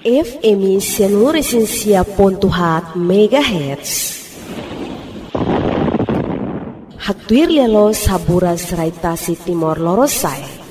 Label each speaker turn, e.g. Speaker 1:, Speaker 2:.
Speaker 1: FM Sianuresinsia.hat MHz. Hatuir lelo saburas raitasi Timor Lorosai.